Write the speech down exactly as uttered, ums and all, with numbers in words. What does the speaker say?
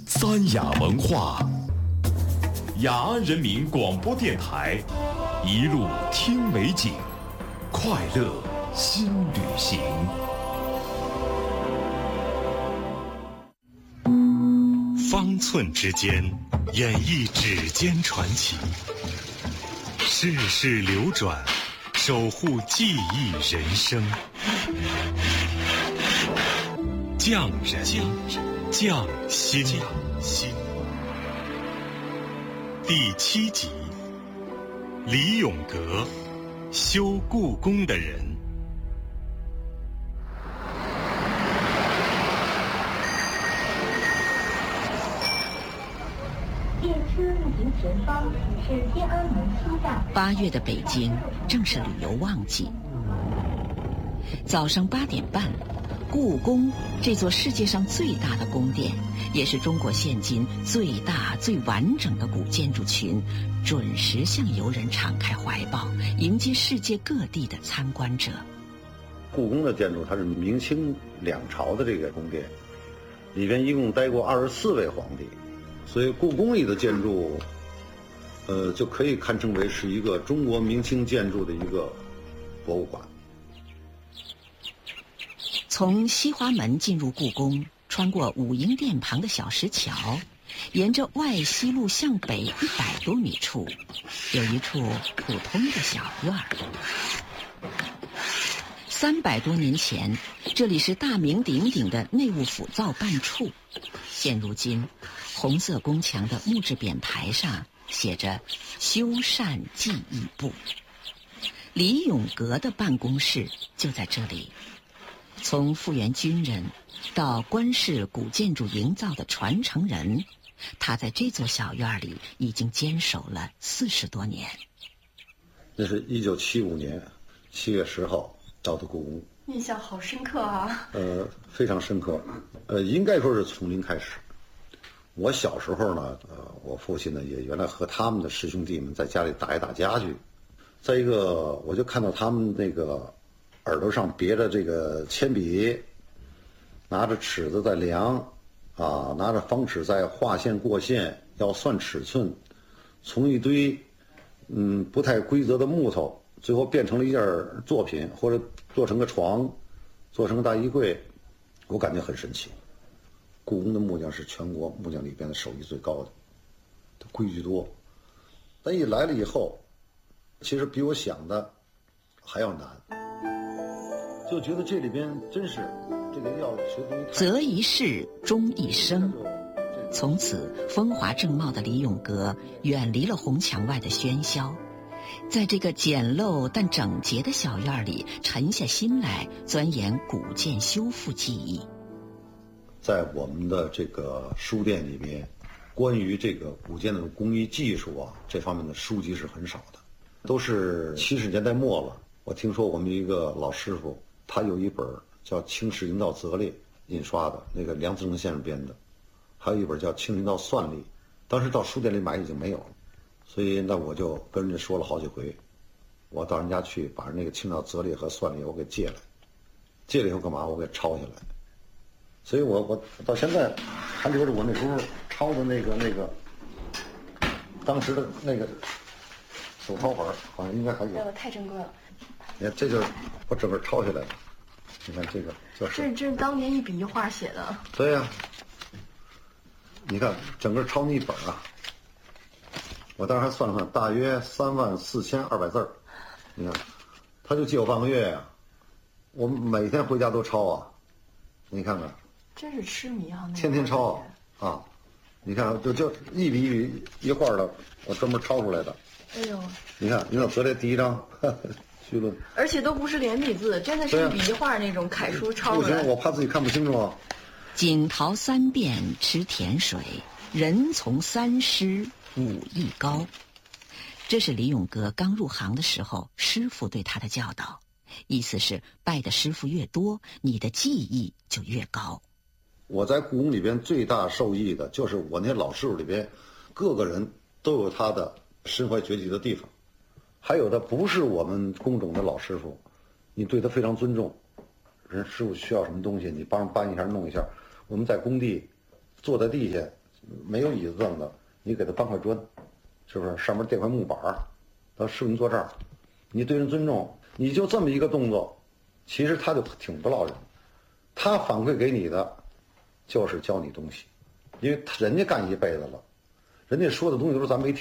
三雅文化，雅安人民广播电台，一路听美景，快乐新旅行。方寸之间，演绎指尖传奇；世事流转，守护记忆人生。匠人，匠心，心。第七集，李永革，修故宫的人。 列车运行前方是天安门西站。 八月的北京正是旅游旺季。早上八点半，故宫这座世界上最大的宫殿，也是中国现今最大最完整的古建筑群，准时向游人敞开怀抱，迎接世界各地的参观者。 故宫的建筑它是明清两朝的这个宫殿，里边一共待过二十四位皇帝，所以故宫里的建筑呃，就可以堪称为是一个中国明清建筑的一个博物馆。 从西华门进入故宫，穿过武英殿旁的小石桥，沿着外西路向北一百多米处，有一处普通的小院儿。三百多年前，这里是大名鼎鼎的内务府造办处。现如今，红色宫墙的木质匾牌上写着“修缮技艺部”。李永革的办公室就在这里。从复员军人到官式古建筑营造的传承人，他在这座小院里已经坚守了四十多年。 那是一九七五年七月十号到的故宫， 印象好深刻啊。 呃，非常深刻。呃，应该说是从零开始。我小时候呢，呃，我父亲呢也原来和他们的师兄弟们在家里打一打家具。再一个，我就看到他们那个耳朵上别着这个铅笔，拿着尺子在量，啊，拿着方尺在画线过线，要算尺寸，从一堆嗯不太规则的木头，最后变成了一件作品，或者做成个床，做成个大衣柜，我感觉很神奇。故宫的木匠是全国木匠里边的手艺最高的，规矩多。但一来了以后，其实比我想的还要难。就觉得这里边真是这个要学东西。 择一事，终一生。从此，风华正茂的李永革远离了红墙外的喧嚣，在这个简陋但整洁的小院里沉下心来，钻研古建修复技艺。 在我们的这个书店里面，关于这个古建的工艺技术啊，这方面的书籍是很少的，都是七十年代末了。我听说我们一个老师傅，他有一本叫《清史营造则例》印刷的，那个梁思成先生编的，还有一本叫《清史营造算例》，当时到书店里买已经没有了，所以那我就跟人家说了好几回，我到人家去把那个《清史营造则例》和算例我给借来，借了以后干嘛？我给抄下来。所以我我到现在还留着我那时候抄的那个那个当时的那个手抄本，好像应该还有。 哎呦，太珍贵了！ 你看，这就是我整个抄下来的。你看这个就是， 这这是当年一笔一画写的。 对呀、啊，你看整个抄那一本啊，我当时还算了算，大约三万四千二百字儿。你看，他就借我半个月呀、啊，我每天回家都抄啊。你看看。 真是痴迷啊！ 天天抄啊！你看，就就一笔一笔一画的，我专门抄出来的。 哎呦！ 你看，你看，择列第一章，绪论， 而且都不是连笔字，真的是一笔一画那种楷书抄出来。 不行，我怕自己看不清楚啊。 锦桃三遍吃甜水，人从三师武艺高。这是李永革刚入行的时候师傅对他的教导，意思是拜的师傅越多，你的技艺就越高。 我在故宫里边最大受益的就是我那些老师傅里边，各个人都有他的身怀绝技的地方，还有的不是我们工种的老师傅，你对他非常尊重，人师傅需要什么东西，你帮着搬一下弄一下。我们在工地坐在地下没有椅子凳的，你给他搬块砖，是不是？上面垫块木板儿，他师傅您坐这儿，你对人尊重，你就这么一个动作，其实他就挺不落忍。他反馈给你的，就是教你东西，因为人家干一辈子了，人家说的东西都是咱没听